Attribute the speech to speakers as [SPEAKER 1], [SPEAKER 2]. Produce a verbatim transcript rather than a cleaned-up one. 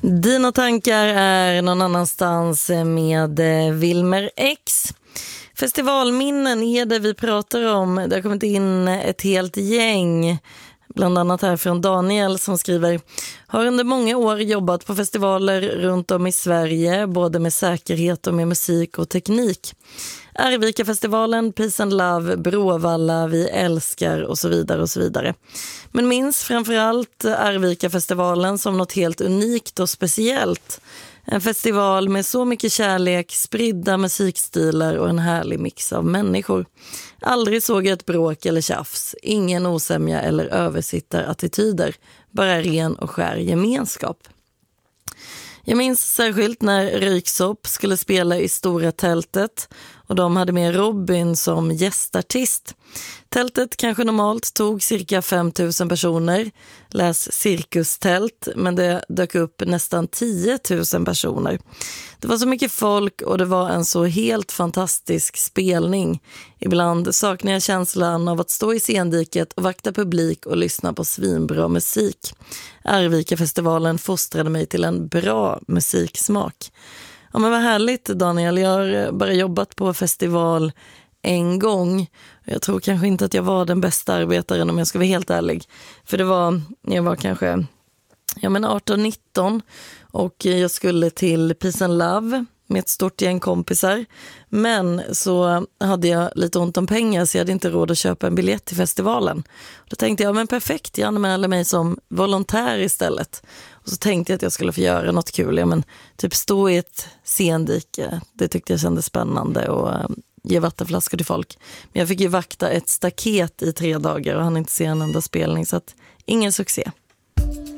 [SPEAKER 1] Dina tankar är någon annanstans med Wilmer X. Festivalminnen är det vi pratar om. Det har kommit in ett helt gäng. Bland annat här från Daniel som skriver: har under många år jobbat på festivaler runt om i Sverige, både med säkerhet och med musik och teknik. Arvika-festivalen, Peace and Love, Bråvalla, Vi älskar och så vidare och så vidare. Men minns framförallt Arvika-festivalen som något helt unikt och speciellt. En festival med så mycket kärlek, spridda musikstilar och en härlig mix av människor. Aldrig såg jag ett bråk eller tjafs, ingen osämja eller översittarattityder, bara ren och skär gemenskap. Jag minns särskilt när Röyksopp skulle spela i Stora tältet och de hade med Robin som gästartist. Tältet kanske normalt tog cirka fem tusen personer, läs cirkustält, men det dök upp nästan tio tusen personer. Det var så mycket folk och det var en så helt fantastisk spelning. Ibland saknar jag känslan av att stå i scendiket och vakta publik och lyssna på svinbra musik. Arvika-festivalen fostrade mig till en bra musiksmak. Ja, men vad härligt, Daniel. Jag har bara jobbat på festival en gång. Jag tror kanske inte att jag var den bästa arbetaren om jag ska vara helt ärlig. För det var, jag var kanske ja, men arton nitton och jag skulle till Peace and Love med ett stort gäng kompisar. Men så hade jag lite ont om pengar så jag hade inte råd att köpa en biljett till festivalen. Då tänkte jag, men perfekt, jag anmälde mig som volontär istället. Och så tänkte jag att jag skulle få göra något kul. Ja, men typ stå i ett scendike, det tyckte jag kändes spännande och um, ge vattenflaskor till folk. Men jag fick ju vakta ett staket i tre dagar och hann inte se en enda spelning så att ingen succé.